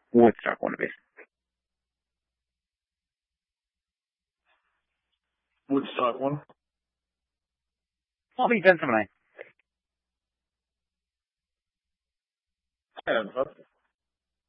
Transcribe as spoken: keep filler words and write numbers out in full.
Woodstock wannabe. Woodstock one. I'll be ten seven nine. Yeah,